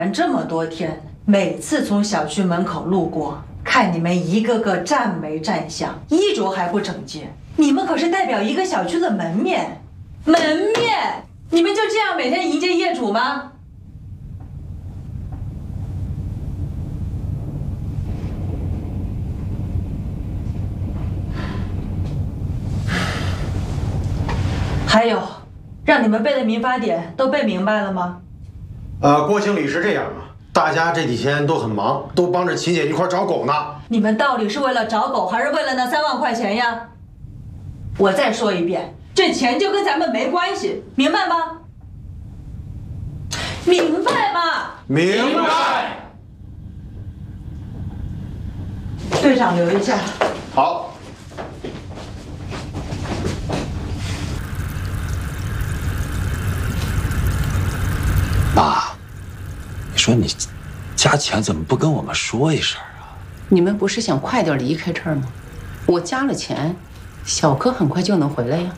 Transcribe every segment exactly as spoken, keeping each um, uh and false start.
这么多天，每次从小区门口路过，看你们一个个站没站相，衣着还不整洁。你们可是代表一个小区的门面，门面，你们就这样每天迎接业主吗？还有，让你们背的民法典都背明白了吗？ 呃，郭经理是这样啊，大家这几天都很忙，都帮着秦姐一块找狗呢。你们到底是为了找狗，还是为了那三万块钱呀？我再说一遍，这钱就跟咱们没关系，明白吗？明白吗？ 明白。 队长留一下。 好。 妈，你说你加钱怎么不跟我们说一声啊？ 你们不是想快点离开这儿吗？我加了钱，小柯很快就能回来呀。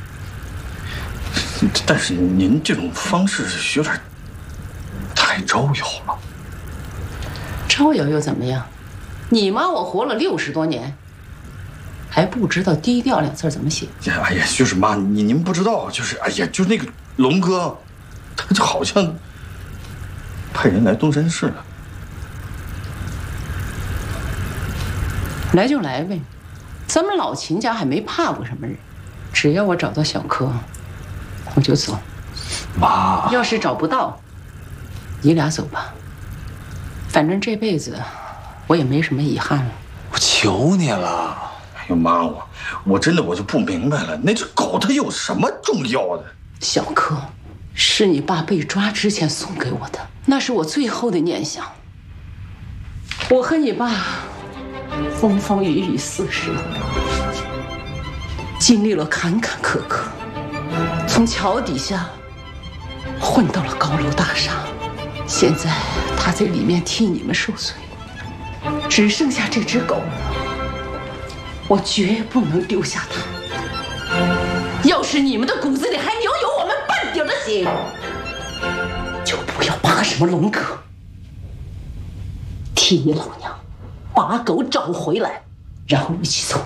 但是您这种方式有点太招摇了。 招摇又怎么样？你妈我活了六十多年，还不知道低调两字怎么写。 哎呀，就是妈，你您不知道，就是哎呀，就是那个龙哥，他就好像派人来东山市了。 来就来呗，咱们老秦家还没怕过什么人，只要我找到小柯，我就走。 妈， 要是找不到，你俩走吧。反正这辈子我也没什么遗憾了。 我求你了。 哎呦妈，我我真的我就不明白了，那只狗它有什么重要的？ 小柯是你爸被抓之前送给我的，那是我最后的念想。我和你爸风风雨雨四十年，经历了坎坎坷坷，从桥底下混到了高楼大厦，现在他在里面替你们受罪，只剩下这只狗了，我绝不能丢下它。要是你们的骨子里还留有我们半点的血，就不要怕什么龙哥，替你老娘把狗找回来，然后一起走。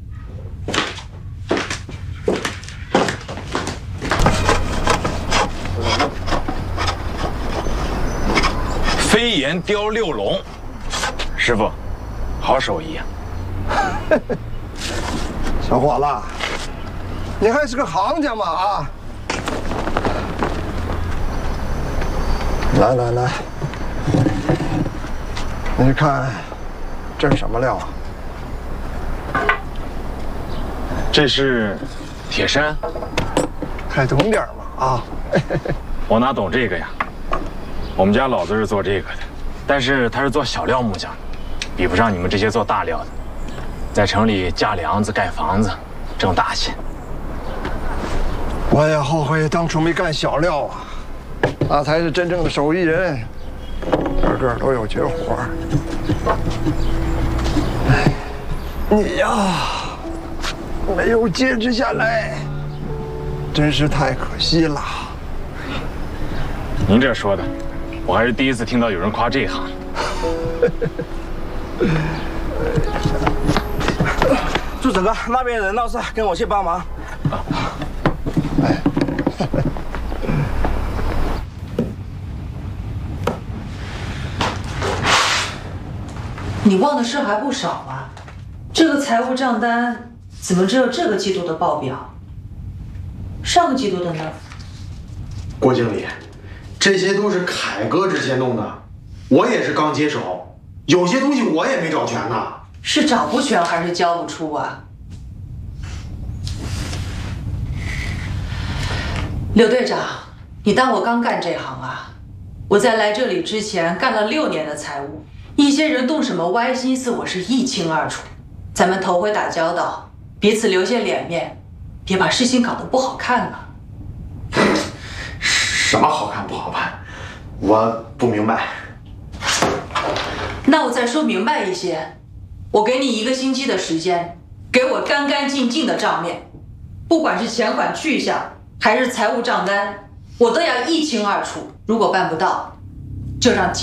飞檐雕六龙，师傅，好手艺啊！ 小伙子，你还是个行家嘛啊！来来来，你看这是什么料啊？ 这是铁山， 还懂点嘛啊！ 我哪懂这个呀？我们家老子是做这个的，但是他是做小料木匠的，比不上你们这些做大料的。在城里架梁子、盖房子，挣大钱。 我也后悔当初没干小料啊，那才是真正的手艺人，个个都有绝活。哎，你呀，没有坚持下来，真是太可惜了。 您这说的，我还是第一次听到有人夸这行。 柱子哥，那边人闹事，跟我去帮忙。 哎， 你忘的事还不少啊！这个财务账单怎么只有这个季度的报表？上个季度的呢？ 郭经理，这些都是凯哥之前弄的，我也是刚接手，有些东西我也没找全呢。 是找不全还是交不出啊？刘队长，你当我刚干这行啊？我在来这里之前干了六年的财务，一些人动什么歪心思，我是一清二楚。咱们头回打交道，彼此留些脸面，别把事情搞得不好看了。 什么好看不好看？我不明白。 那我再说明白一些。我给你一个星期的时间，给我干干净净的账面，不管是钱款去向还是财务账单，我都要一清二楚。如果办不到，就让